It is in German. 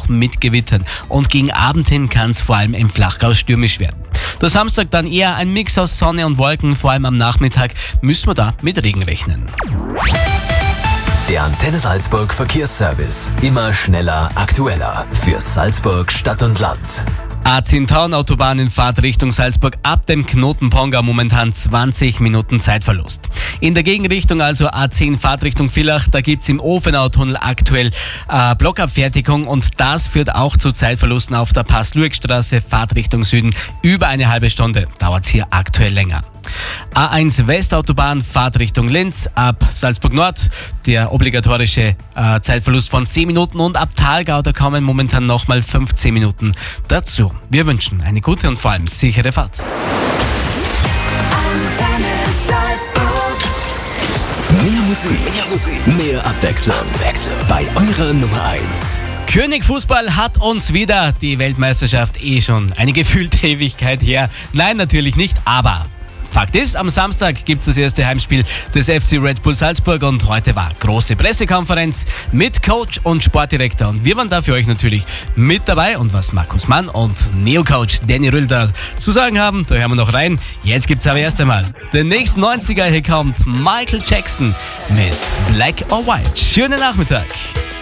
auch mit Gewittern. Und gegen Abend hin kann es vor allem im Flachgau stürmisch werden. Der Samstag dann eher ein Mix aus Sonne und Wolken, vor allem am Nachmittag müssen wir da mit Regen rechnen. Der Antenne Salzburg Verkehrsservice. Immer schneller, aktueller. Für Salzburg Stadt und Land. A10 Tauern-Autobahn in Fahrtrichtung Salzburg ab dem Knoten Pongau momentan 20 Minuten Zeitverlust. In der Gegenrichtung also A10 Fahrtrichtung Villach, da gibt's im Ofenautunnel aktuell Blockabfertigung und das führt auch zu Zeitverlusten auf der Pass-Lueck-Straße Fahrtrichtung Süden. Über eine halbe Stunde dauert's hier aktuell länger. A1 Westautobahn, Fahrtrichtung Linz, ab Salzburg Nord, der obligatorische Zeitverlust von 10 Minuten und ab Thalgau, da kommen momentan nochmal 15 Minuten dazu. Wir wünschen eine gute und vor allem sichere Fahrt. Mehr Musik, mehr Abwechslung. Bei eurer Nummer 1. König Fußball hat uns wieder die Weltmeisterschaft schon eine gefühlte Ewigkeit her. Nein, natürlich nicht, aber Fakt ist, am Samstag gibt es das erste Heimspiel des FC Red Bull Salzburg und heute war große Pressekonferenz mit Coach und Sportdirektor und wir waren da für euch natürlich mit dabei und was Markus Mann und Neo-Coach Danny Rüll da zu sagen haben, da hören wir noch rein. Jetzt gibt's aber erst einmal den nächsten 90er, hier kommt Michael Jackson mit Black or White. Schönen Nachmittag.